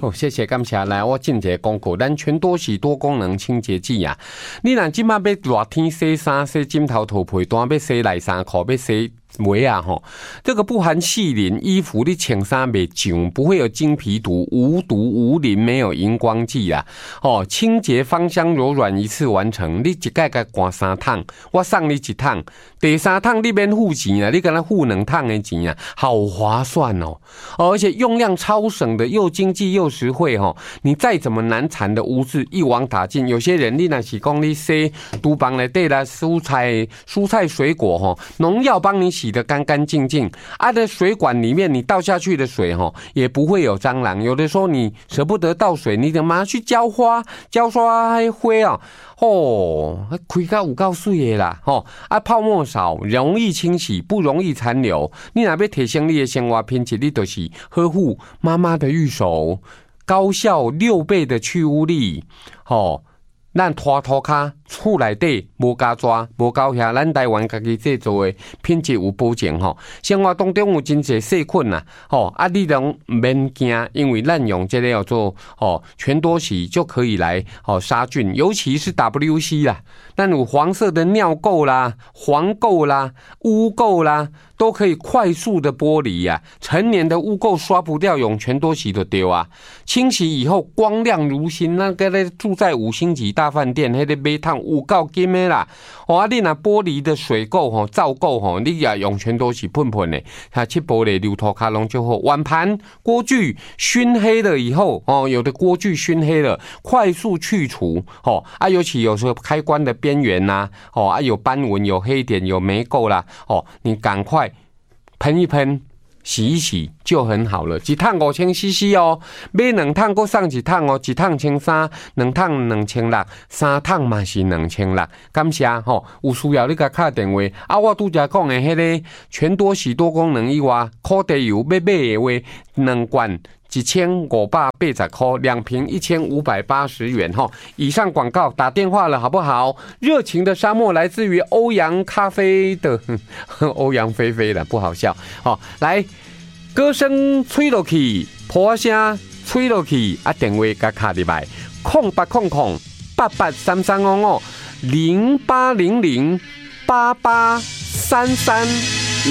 哦，谢谢感谢。来，我进一个广告，咱全多喜多功能清洁剂啊！你若即马要热天洗衫、洗枕头、套被单，要洗内衫裤，要洗围啊吼，这个不含细磷，衣服你穿衫袂上，不会有经皮毒，无毒无磷，没有荧光剂啊！哦，清洁芳香柔软一次完成，你一届甲换3趟，我送你1趟，第3趟你免付钱啊，你跟他付2趟的钱啊，好划算哦！而且用量超省的，又经济又实惠哦。你再怎么难缠的污渍一网打尽，有些人你若是讲你洗厨房内底啦，蔬菜水果吼，农药帮你洗得干干净净，的水管里面你倒下去的水吼也不会有蟑螂。有的时候你舍不得倒水，你得马上去浇花，浇刷花啊，开到有够水的啦，泡沫少，容易清洗，不容易残留。你若要提升你的生活品质，你就是呵护妈妈的玉手，高效6倍的去污力，咱拖涂骹厝内底无加抓无高遐，咱台湾家己制作的品质有保证吼。生活当中有真侪细菌呐，你拢唔免惊，因为咱用这个叫做全多喜就可以来杀菌，尤其是 WC 啦，咱有黄色的尿垢啦、黄垢啦、污垢啦，都可以快速的剥离呀。成年的污垢刷不掉，用全多喜就丢啊。清洗以后光亮如新，那个咧住在5星级大饭店，迄个买汤有够金的啦！你若玻璃的水垢皂垢你也用全都是喷喷的，它去玻璃流头卡拢就好。碗盘锅具熏黑了以后有的锅具熏黑了，快速去除尤其有时候开关的边缘呐有斑纹、有黑点、有霉垢啦你赶快喷一喷。洗一洗就很好了，1趟5000cc 哦，买2趟再送1趟哦，1趟1300，2趟2600，3趟嘛是2600。感谢有需要你甲打电话我拄则讲的迄个全多喜多功能以外，烤地油要买的话，2罐1580块，2瓶1580元以上广告打电话了好不好？热情的沙漠来自于欧阳咖啡的欧阳菲菲的，不好笑来歌声吹落去，破声吹落去电话甲卡入来080088335508008833。